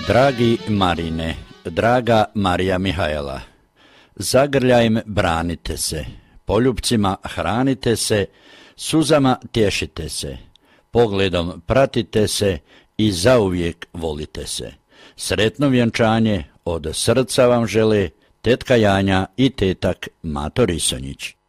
Dragi Marine, draga Marija Mihajla, zagrljajem branite se, poljupcima hranite se, suzama tješite se, pogledom pratite se i zauvijek volite se. Sretno vjenčanje od srca vam žele tetka Janja i tetak Mato Risonjić.